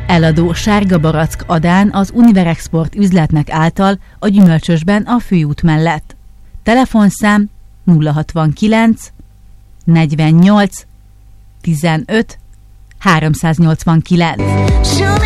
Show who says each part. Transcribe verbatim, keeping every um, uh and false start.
Speaker 1: Eladó sárga barack Adán az Univerexport üzletnek által a Gyümölcsösben a főút mellett. Telefonszám nulla hatvankilenc negyvennyolc tizenöt háromszáznyolcvankilenc.